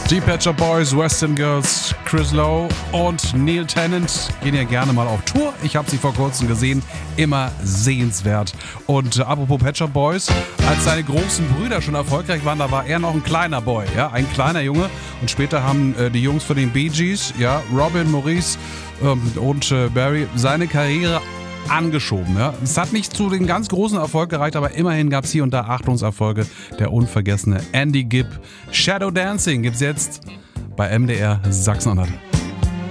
Die Pet Shop Boys, Western Girls, Chris Lowe und Neil Tennant gehen ja gerne mal auf Tour. Ich habe sie vor kurzem gesehen, immer sehenswert. Und apropos Pet Shop Boys, als seine großen Brüder schon erfolgreich waren, da war er noch ein kleiner Boy, ja, ein kleiner Junge. Und später haben die Jungs von den Bee Gees, ja, Robin, Maurice und Barry, seine Karriere angeschoben. Ja. Es hat nicht zu den ganz großen Erfolg gereicht, aber immerhin gab es hier und da Achtungserfolge. Der unvergessene Andy Gibb. Shadow Dancing gibt's jetzt bei MDR Sachsen-Anhalt.